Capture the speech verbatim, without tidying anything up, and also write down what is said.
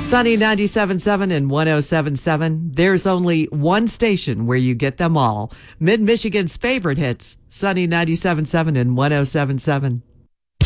Sunny ninety-seven point seven and one oh seven point seven. There's only one station where you get them all. Mid-Michigan's favorite hits, Sunny ninety-seven point seven and one oh seven point seven.